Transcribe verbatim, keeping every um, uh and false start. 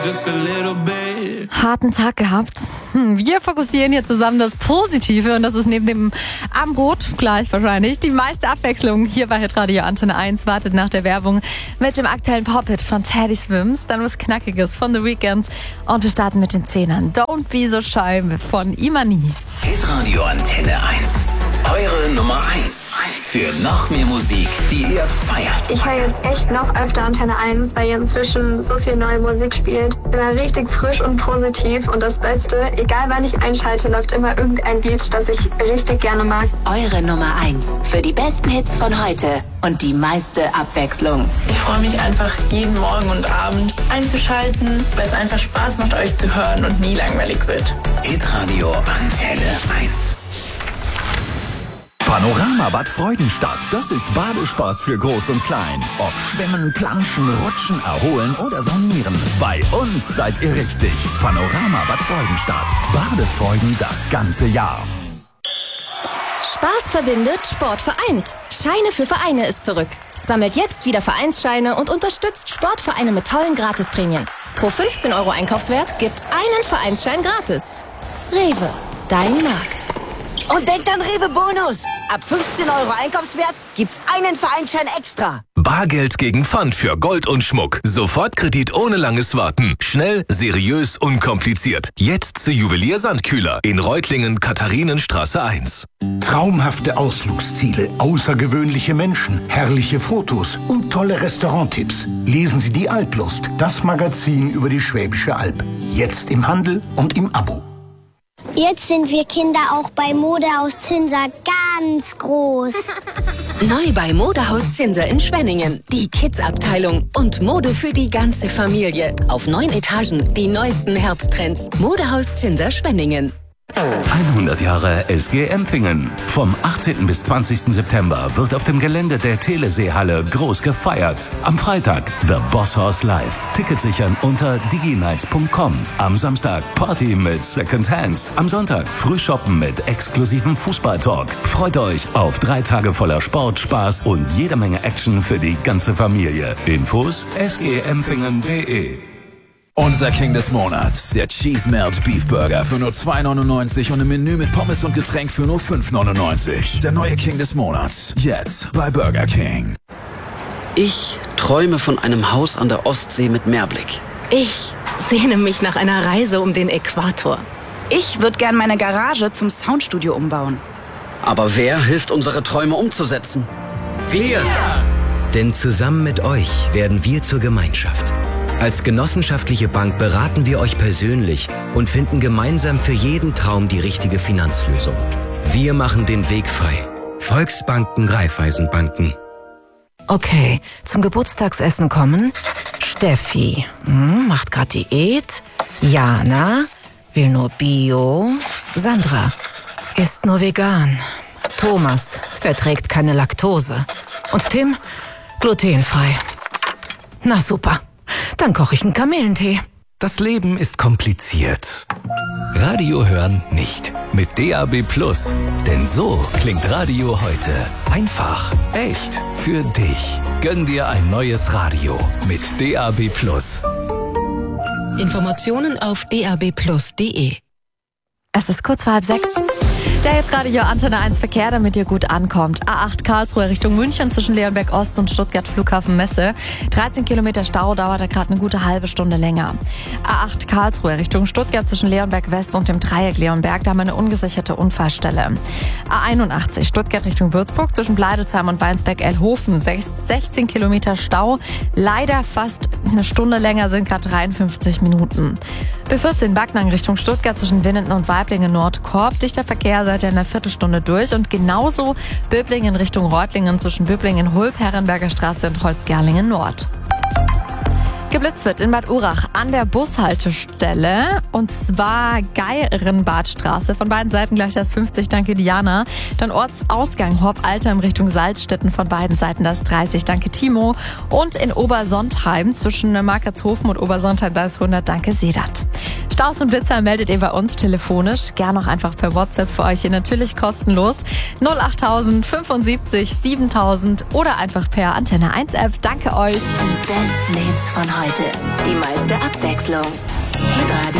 Harten Tag gehabt. Wir fokussieren hier zusammen das Positive und das ist neben dem Abendbrot gleich wahrscheinlich die meiste Abwechslung hier bei Hitradio Antenne eins. Wartet nach der Werbung mit dem aktuellen Pop-Hit von Teddy Swims, dann was Knackiges von The Weeknd und wir starten mit den Zehnern. Don't Be So Shy von Imani. Hitradio Antenne eins. Eure Nummer eins für noch mehr Musik, die ihr feiert. Ich höre jetzt echt noch öfter Antenne eins, weil ihr inzwischen so viel neue Musik spielt. Immer richtig frisch und positiv und das Beste, egal wann ich einschalte, läuft immer irgendein Lied, das ich richtig gerne mag. Eure Nummer eins für die besten Hits von heute und die meiste Abwechslung. Ich freue mich einfach jeden Morgen und Abend einzuschalten, weil es einfach Spaß macht, euch zu hören und nie langweilig wird. Hitradio Antenne eins. Panorama Bad Freudenstadt. Das ist Badespaß für Groß und Klein. Ob Schwimmen, Planschen, Rutschen, Erholen oder Saunieren. Bei uns seid ihr richtig. Panorama Bad Freudenstadt. Badefreuden das ganze Jahr. Spaß verbindet, Sport vereint. Scheine für Vereine ist zurück. Sammelt jetzt wieder Vereinsscheine und unterstützt Sportvereine mit tollen Gratisprämien. Pro fünfzehn Euro Einkaufswert gibt's einen Vereinsschein gratis. Rewe, dein Markt. Und denkt an Rewe Bonus. Ab fünfzehn Euro Einkaufswert gibt's einen Vereinsschein extra. Bargeld gegen Pfand für Gold und Schmuck. Sofortkredit ohne langes Warten. Schnell, seriös, unkompliziert. Jetzt zu Juwelier Sandkühler in Reutlingen, Katharinenstraße eins. Traumhafte Ausflugsziele, außergewöhnliche Menschen, herrliche Fotos und tolle Restauranttipps. Lesen Sie die Alplust, das Magazin über die Schwäbische Alb. Jetzt im Handel und im Abo. Jetzt sind wir Kinder auch bei Modehaus Zinser ganz groß. Neu bei Modehaus Zinser in Schwenningen. Die Kids-Abteilung und Mode für die ganze Familie. Auf neun Etagen die neuesten Herbsttrends. Modehaus Zinser Schwenningen. hundert Jahre S G Empfingen. Vom achtzehnten bis zwanzigsten September wird auf dem Gelände der Teleseehalle groß gefeiert. Am Freitag The Boss House Live. Tickets sichern unter diginights punkt com. Am Samstag Party mit Second Hands. Am Sonntag Frühshoppen mit exklusivem Fußballtalk. Freut euch auf drei Tage voller Sport, Spaß und jede Menge Action für die ganze Familie. Infos s g empfingen punkt de. Unser King des Monats, der Cheese Melt Beef Burger für nur zwei neunundneunzig und ein Menü mit Pommes und Getränk für nur fünf neunundneunzig. Der neue King des Monats, jetzt bei Burger King. Ich träume von einem Haus an der Ostsee mit Meerblick. Ich sehne mich nach einer Reise um den Äquator. Ich würde gern meine Garage zum Soundstudio umbauen. Aber wer hilft, unsere Träume umzusetzen? Wir! Denn zusammen mit euch werden wir zur Gemeinschaft. Als genossenschaftliche Bank beraten wir euch persönlich und finden gemeinsam für jeden Traum die richtige Finanzlösung. Wir machen den Weg frei. Volksbanken, Raiffeisenbanken. Okay, zum Geburtstagsessen kommen Steffi, hm, macht grad Diät. Jana, will nur Bio. Sandra, isst nur vegan. Thomas, verträgt keine Laktose. Und Tim, glutenfrei. Na super. Dann koche ich einen Kamillentee. Das Leben ist kompliziert. Radio hören nicht. Mit D A B Plus. Denn so klingt Radio heute. Einfach, echt, für dich. Gönn dir ein neues Radio mit D A B Plus. Informationen auf d a b plus punkt de. Es ist kurz vor halb sechs. Der Hitradio Antenne eins Verkehr, damit ihr gut ankommt. A acht Karlsruhe Richtung München zwischen Leonberg Ost und Stuttgart Flughafen Messe. dreizehn Kilometer Stau, dauert gerade eine gute halbe Stunde länger. A acht Karlsruhe Richtung Stuttgart zwischen Leonberg West und dem Dreieck Leonberg, da haben wir eine ungesicherte Unfallstelle. A einundachtzig Stuttgart Richtung Würzburg zwischen Bleidutzheim und Weinsberg-Elhofen. sechzehn Kilometer Stau, leider fast eine Stunde länger, sind gerade dreiundfünfzig Minuten. B vierzehn Backnang Richtung Stuttgart zwischen Winnenden und Weiblingen Nordkorb. Dichter Verkehr seid ihr in einer Viertelstunde durch. Und genauso Böblingen Richtung Reutlingen zwischen Böblingen Hulp, Herrenberger Straße und Holzgerlingen Nord. Geblitzt wird in Bad Urach an der Bushaltestelle und zwar Geirenbadstraße. Von beiden Seiten gleich das fünfzig, danke Diana. Dann Ortsausgang Horb-Altheim Richtung Salzstetten von beiden Seiten das dreißig, danke Timo. Und in Obersontheim zwischen Markertshofen und Obersontheim das hundert, danke Sedat. Staus und Blitzer meldet ihr bei uns telefonisch. Gern auch einfach per WhatsApp für euch hier natürlich kostenlos. null achttausend fünfundsiebzig siebentausend oder einfach per Antenne eins App. Danke euch. Die besten Hits von heute. Die meiste Abwechslung. Hitradio